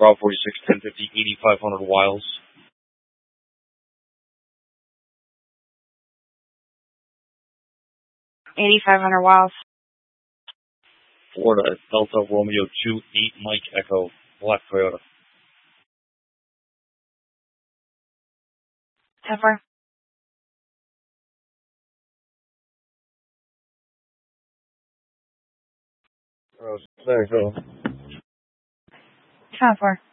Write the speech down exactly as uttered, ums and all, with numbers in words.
Bravo forty-six, ten fifty, eighty-five hundred Wiles. eighty-five hundred Wiles. Florida, Delta Romeo two eight Mike Echo, black Toyota. ten four. Oh, there you go. ten four.